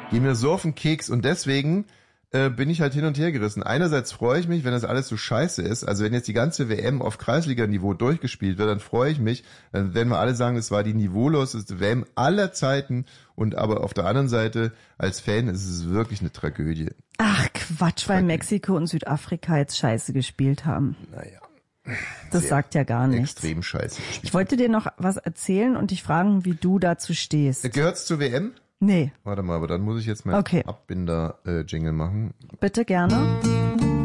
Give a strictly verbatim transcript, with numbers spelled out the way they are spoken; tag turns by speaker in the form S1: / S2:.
S1: gehen mir so auf den Keks und deswegen äh, bin ich halt hin und her gerissen. Einerseits freue ich mich, wenn das alles so scheiße ist, also wenn jetzt die ganze W M auf Kreisliga-Niveau durchgespielt wird, dann freue ich mich, dann werden wir alle sagen, es war die niveauloseste W M aller Zeiten und aber auf der anderen Seite, als Fan ist es wirklich eine Tragödie.
S2: Ach Quatsch, weil Mexiko und Südafrika jetzt scheiße gespielt haben.
S1: Naja.
S2: Das sagt ja gar nichts.
S1: Extrem scheiße gespielt.
S2: Ich wollte dir noch was erzählen und dich fragen, wie du dazu stehst.
S1: Gehört's zur W M?
S2: Nee.
S1: Warte mal, aber dann muss ich jetzt mal
S2: okay.
S1: Abbinder-Jingle machen.
S2: Bitte gerne.